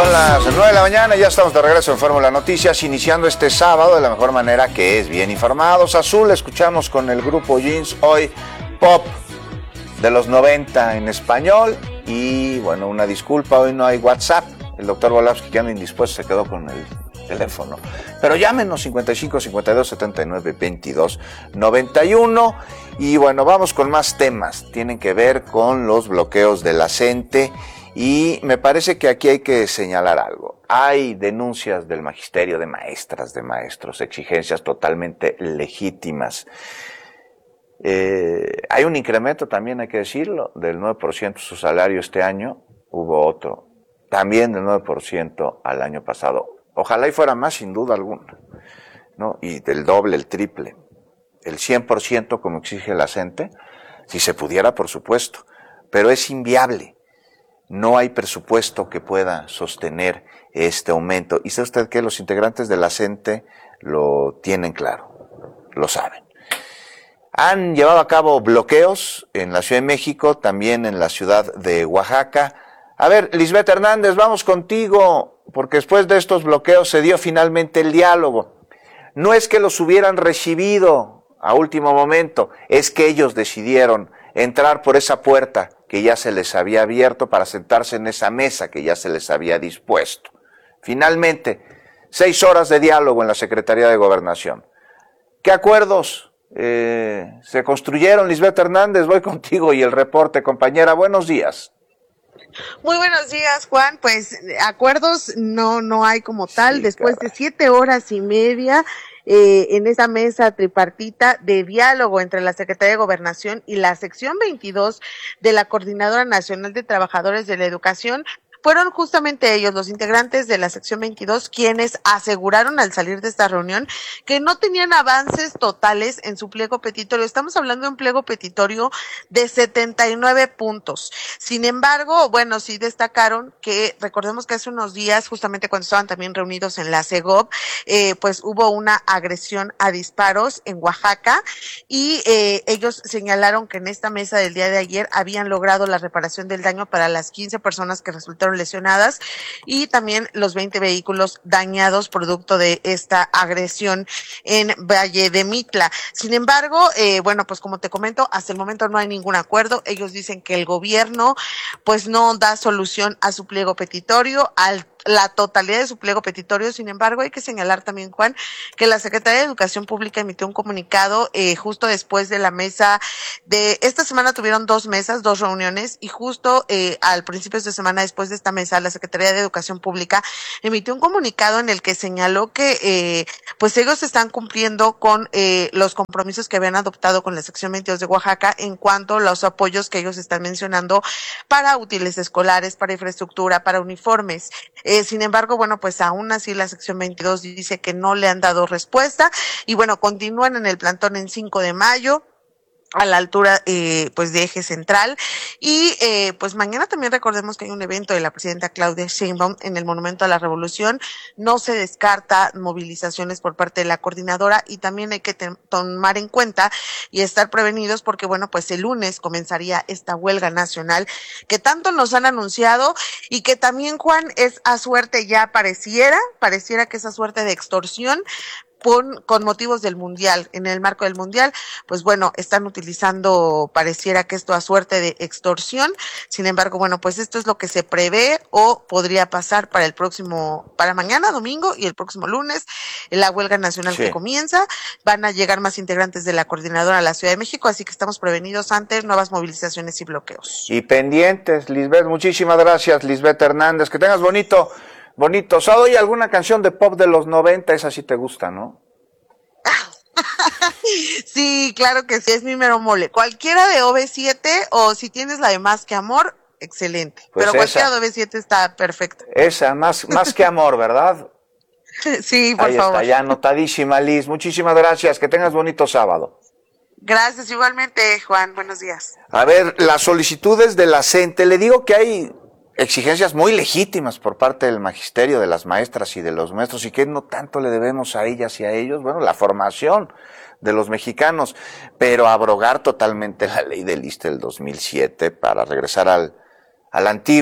Son las 9 de la mañana, ya estamos de regreso en Fórmula Noticias, iniciando este sábado de la mejor manera, que es bien informados. Azul, escuchamos con el grupo Jeans, hoy pop de los 90 en español. Y bueno, una disculpa, hoy no hay WhatsApp. El doctor Volavsky, que anda indispuesto, se quedó con el teléfono. Pero llámenos 55 52 79 22 91. Y bueno, vamos con más temas. Tienen que ver con los bloqueos de la CENTE. Y me parece que aquí hay que señalar algo. Hay denuncias del magisterio, de maestras, de maestros, exigencias totalmente legítimas. Hay un incremento también, hay que decirlo, del 9% su salario este año. Hubo otro, también del 9% al año pasado. Ojalá y fuera más, sin duda alguna, ¿no? Y del doble, el triple. El 100% como exige la CENTE, si se pudiera, por supuesto. Pero es inviable. No hay presupuesto que pueda sostener este aumento. Y sabe usted que los integrantes de la CENTE lo tienen claro, lo saben. Han llevado a cabo bloqueos en la Ciudad de México, también en la ciudad de Oaxaca. A ver, Lisbeth Hernández, vamos contigo, porque después de estos bloqueos se dio finalmente el diálogo. No es que los hubieran recibido a último momento, es que ellos decidieron entrar por esa puerta que ya se les había abierto para sentarse en esa mesa que ya se les había dispuesto. Finalmente, 6 horas de diálogo en la Secretaría de Gobernación. ¿Qué acuerdos se construyeron, Lisbeth Hernández? Voy contigo y el reporte, compañera. Buenos días. Muy buenos días, Juan. Pues acuerdos no hay como tal. Sí, después de 7 horas y media en esa mesa tripartita de diálogo entre la Secretaría de Gobernación y la sección 22 de la Coordinadora Nacional de Trabajadores de la Educación, fueron justamente ellos, los integrantes de la sección 22, quienes aseguraron al salir de esta reunión que no tenían avances totales en su pliego petitorio. Estamos hablando de un pliego petitorio de 79 puntos. Sin embargo, bueno, sí destacaron que, recordemos que hace unos días, justamente cuando estaban también reunidos en la CEGOV, pues hubo una agresión a disparos en Oaxaca y ellos señalaron que en esta mesa del día de ayer habían logrado la reparación del daño para las 15 personas que resultaron lesionadas y también los 20 vehículos dañados producto de esta agresión en Valle de Mitla. Sin embargo, bueno, pues como te comento, hasta el momento no hay ningún acuerdo. Ellos dicen que el gobierno pues no da solución a su pliego petitorio, la totalidad de su pliego petitorio. Sin embargo, hay que señalar también, Juan, que la Secretaría de Educación Pública emitió un comunicado justo después de la mesa de esta semana. Tuvieron 2 mesas, 2 reuniones, y justo al principio de semana después de esta mesa, la Secretaría de Educación Pública emitió un comunicado en el que señaló que pues ellos están cumpliendo con los compromisos que habían adoptado con la sección 22 de Oaxaca en cuanto a los apoyos que ellos están mencionando para útiles escolares, para infraestructura, para uniformes. Sin embargo, bueno, pues aún así la sección 22 dice que no le han dado respuesta y bueno, continúan en el plantón en 5 de mayo. A la altura pues de Eje Central y pues mañana también recordemos que hay un evento de la presidenta Claudia Sheinbaum en el Monumento a la Revolución. No se descarta movilizaciones por parte de la coordinadora y también hay que tomar en cuenta y estar prevenidos porque bueno, pues el lunes comenzaría esta huelga nacional que tanto nos han anunciado y que también, Juan, es a suerte ya pareciera que es a suerte de extorsión con motivos del Mundial. En el marco del Mundial, pues bueno, están utilizando, pareciera que esto a suerte de extorsión. Sin embargo, bueno, pues esto es lo que se prevé o podría pasar para mañana, domingo, y el próximo lunes, en la huelga nacional que comienza. Van a llegar más integrantes de la coordinadora a la Ciudad de México, así que estamos prevenidos ante nuevas movilizaciones y bloqueos. Y pendientes, Lisbeth, muchísimas gracias, Lisbeth Hernández, que tengas bonito sábado. ¿Y alguna canción de pop de los 90? Esa sí te gusta, ¿no? Sí, claro que sí, es mi mero mole. Cualquiera de OV7 o si tienes la de Más que Amor, excelente. Pues pero cualquiera de OV7 está perfecta. Esa, más que amor, ¿verdad? Sí, por favor. Ahí está, ya anotadísima, Liz. Muchísimas gracias, que tengas bonito sábado. Gracias, igualmente, Juan. Buenos días. A ver, las solicitudes de la CENTE, le digo que hay exigencias muy legítimas por parte del magisterio, de las maestras y de los maestros, y que no tanto le debemos a ellas y a ellos, bueno, la formación de los mexicanos, pero abrogar totalmente la ley del ISSSTE del 2007 para regresar al antiguo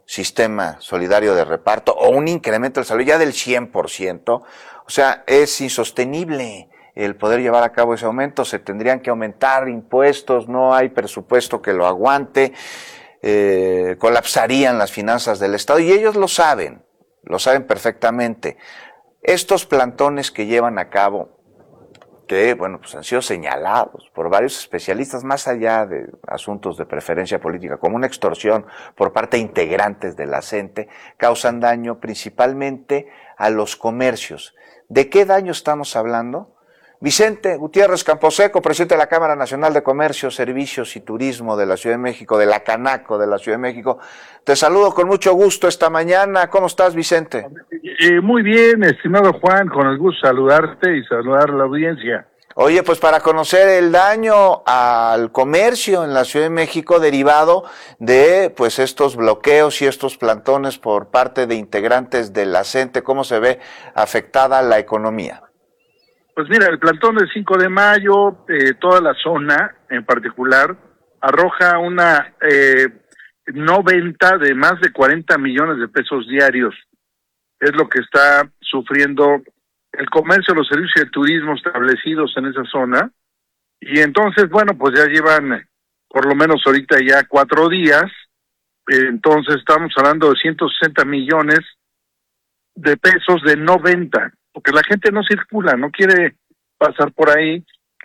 sistema solidario de reparto o un incremento del salario ya del 100%, o sea, es insostenible el poder llevar a cabo ese aumento. Se tendrían que aumentar impuestos, no hay presupuesto que lo aguante, colapsarían las finanzas del Estado y ellos lo saben perfectamente. Estos plantones que llevan a cabo, que bueno, pues han sido señalados por varios especialistas, más allá de asuntos de preferencia política, como una extorsión por parte de integrantes de la CENTE, causan daño principalmente a los comercios. ¿De qué daño estamos hablando? Vicente Gutiérrez Camposeco, presidente de la Cámara Nacional de Comercio, Servicios y Turismo de la Ciudad de México, de la Canaco de la Ciudad de México. Te saludo con mucho gusto esta mañana. ¿Cómo estás, Vicente? Muy bien, estimado Juan, con el gusto de saludarte y saludar a la audiencia. Oye, pues para conocer el daño al comercio en la Ciudad de México derivado de pues estos bloqueos y estos plantones por parte de integrantes de la CENTE, ¿cómo se ve afectada la economía? Pues mira, el plantón del 5 de mayo, toda la zona en particular, arroja una no venta de más de 40 millones de pesos diarios. Es lo que está sufriendo el comercio, los servicios y el turismo establecidos en esa zona. Y entonces, bueno, pues ya llevan por lo menos ahorita ya 4 días. Entonces estamos hablando de 160 millones de pesos de no venta, porque la gente no circula, no quiere pasar por ahí,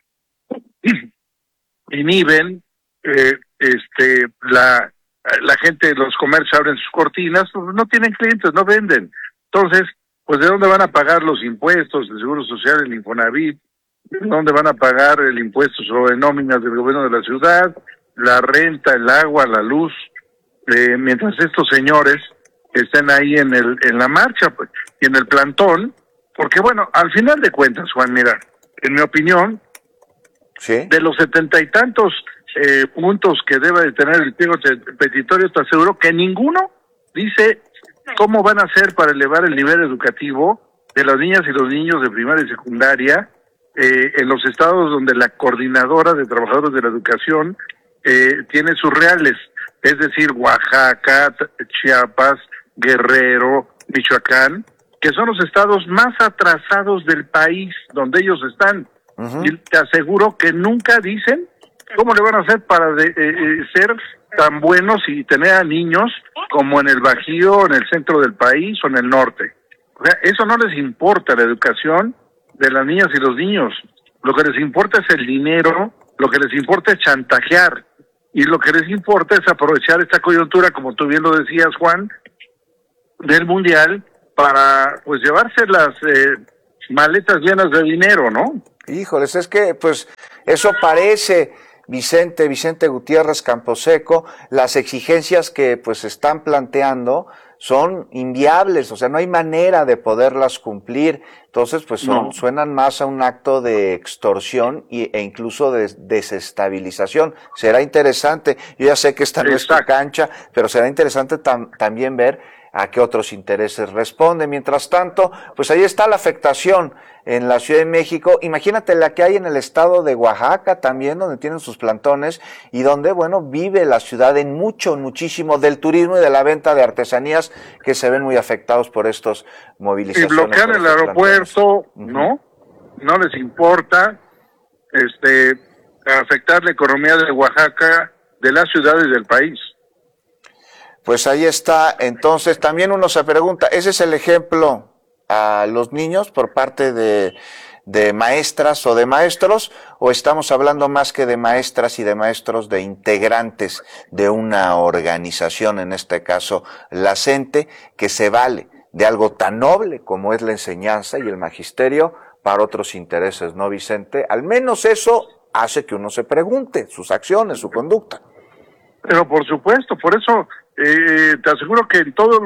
inhiben, la gente, los comercios abren sus cortinas, pues no tienen clientes, no venden. Entonces, pues ¿de dónde van a pagar los impuestos, el Seguro Social, el Infonavit? ¿De dónde van a pagar el impuesto sobre nóminas del gobierno de la ciudad, la renta, el agua, la luz? Mientras estos señores estén ahí en la marcha, pues, y en el plantón, porque bueno, al final de cuentas, Juan, mira, en mi opinión, ¿sí?, de los 70 y tantos puntos que debe de tener el pliego petitorio, te aseguro que ninguno dice cómo van a hacer para elevar el nivel educativo de las niñas y los niños de primaria y secundaria en los estados donde la coordinadora de trabajadores de la educación tiene sus reales, es decir, Oaxaca, Chiapas, Guerrero, Michoacán, que son los estados más atrasados del país donde ellos están. Uh-huh. Y te aseguro que nunca dicen cómo le van a hacer para ser tan buenos y tener a niños como en el Bajío, en el centro del país o en el norte. O sea, eso no les importa, la educación de las niñas y los niños. Lo que les importa es el dinero, lo que les importa es chantajear, y lo que les importa es aprovechar esta coyuntura, como tú bien lo decías, Juan, del Mundial, para pues llevarse las maletas llenas de dinero, ¿no? Híjoles, es que pues eso parece, Vicente Gutiérrez Camposeco, las exigencias que pues están planteando son inviables, o sea, no hay manera de poderlas cumplir. Entonces, pues suenan más a un acto de extorsión e incluso de desestabilización. Será interesante, yo ya sé que esta no es tu cancha, pero será interesante también ver a qué otros intereses responde. Mientras tanto, pues ahí está la afectación en la Ciudad de México. Imagínate la que hay en el estado de Oaxaca también, donde tienen sus plantones y donde, bueno, vive la ciudad en muchísimo del turismo y de la venta de artesanías que se ven muy afectados por estos movilizaciones. Y bloquean el aeropuerto, ¿no? No les importa afectar la economía de Oaxaca, de la ciudad y del país. Pues ahí está. Entonces también uno se pregunta, ¿ese es el ejemplo a los niños por parte de maestras o de maestros, o estamos hablando más que de maestras y de maestros, de integrantes de una organización, en este caso la CENTE, que se vale de algo tan noble como es la enseñanza y el magisterio para otros intereses, ¿no, Vicente? Al menos eso hace que uno se pregunte sus acciones, su conducta. Pero por supuesto, por eso te aseguro que en todos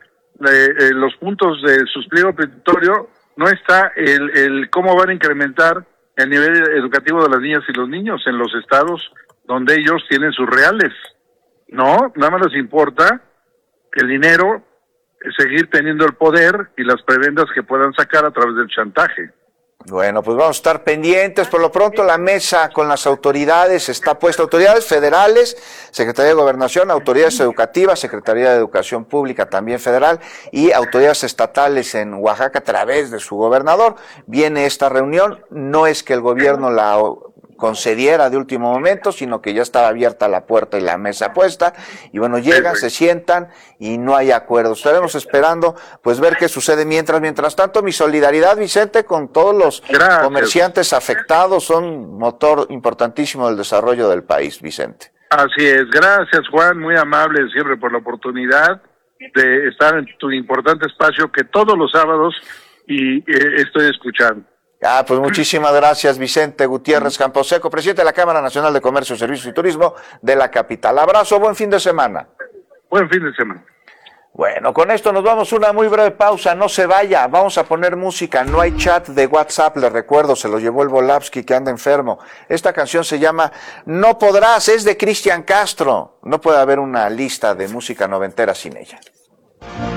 los puntos de sus pliego petitorio no está el cómo van a incrementar el nivel educativo de las niñas y los niños en los estados donde ellos tienen sus reales. No, nada más les importa el dinero, seguir teniendo el poder y las prebendas que puedan sacar a través del chantaje. Bueno, pues vamos a estar pendientes. Por lo pronto la mesa con las autoridades está puesta. Autoridades federales, Secretaría de Gobernación, autoridades educativas, Secretaría de Educación Pública también federal y autoridades estatales en Oaxaca a través de su gobernador. Viene esta reunión. No es que el gobierno la concediera de último momento, sino que ya estaba abierta la puerta y la mesa puesta, y bueno, llegan, se sientan y no hay acuerdo. Estaremos esperando pues ver qué sucede mientras tanto. Mi solidaridad, Vicente, con todos los comerciantes afectados, son motor importantísimo del desarrollo del país, Vicente. Así es, gracias Juan, muy amable siempre por la oportunidad de estar en tu importante espacio que todos los sábados estoy escuchando. Pues muchísimas gracias, Vicente Gutiérrez Camposeco, presidente de la Cámara Nacional de Comercio, Servicios y Turismo de la capital. Abrazo, buen fin de semana. Buen fin de semana. Bueno, con esto nos vamos a una muy breve pausa, no se vaya, vamos a poner música, no hay chat de WhatsApp, les recuerdo, se lo llevó el Volapsky que anda enfermo. Esta canción se llama No Podrás, es de Cristian Castro, no puede haber una lista de música noventera sin ella.